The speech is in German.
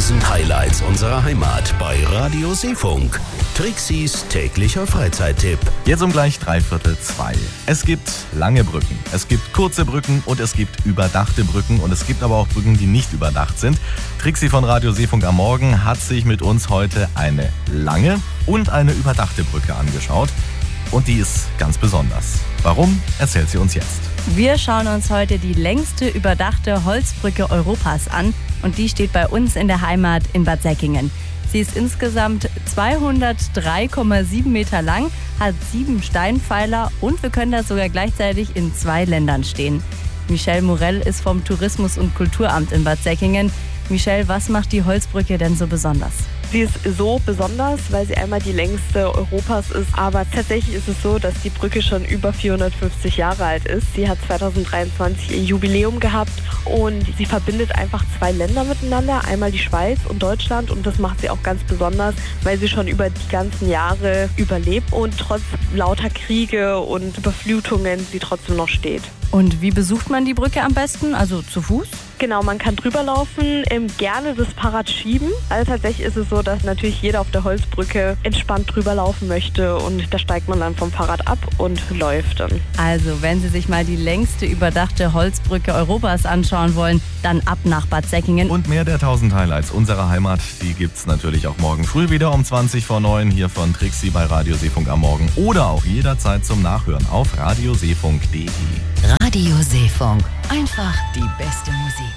1000 Highlights unserer Heimat bei Radio Seefunk. Trixis täglicher Freizeittipp. Jetzt um gleich 3:45. Es gibt lange Brücken, es gibt kurze Brücken und es gibt überdachte Brücken und es gibt aber auch Brücken, die nicht überdacht sind. Trixi von Radio Seefunk am Morgen hat sich mit uns heute eine lange und eine überdachte Brücke angeschaut. Und die ist ganz besonders. Warum, erzählt sie uns jetzt. Wir schauen uns heute die längste überdachte Holzbrücke Europas an und die steht bei uns in der Heimat in Bad Säckingen. Sie ist insgesamt 203,7 Meter lang, hat 7 Steinpfeiler und wir können da sogar gleichzeitig in 2 Ländern stehen. Michelle Morell ist vom Tourismus- und Kulturamt in Bad Säckingen. Michelle, was macht die Holzbrücke denn so besonders? Sie ist so besonders, weil sie einmal die längste Europas ist. Aber tatsächlich ist es so, dass die Brücke schon über 450 Jahre alt ist. Sie hat 2023 ihr Jubiläum gehabt und sie verbindet einfach 2 Länder miteinander. Einmal die Schweiz und Deutschland und das macht sie auch ganz besonders, weil sie schon über die ganzen Jahre überlebt und trotz lauter Kriege und Überflutungen sie trotzdem noch steht. Und wie besucht man die Brücke am besten? Also zu Fuß? Genau, man kann drüber laufen, gerne das Fahrrad schieben. Also tatsächlich ist es so, dass natürlich jeder auf der Holzbrücke entspannt drüber laufen möchte und da steigt man dann vom Fahrrad ab und läuft dann. Also, wenn Sie sich mal die längste überdachte Holzbrücke Europas anschauen wollen, dann ab nach Bad Säckingen. Und mehr der 1000 Highlights unserer Heimat, die gibt's natürlich auch morgen früh wieder um 20:09 hier von Trixi bei Radio Seefunk am Morgen oder auch jederzeit zum Nachhören auf radioseefunk.de. Radio Seefunk. Einfach die beste Musik.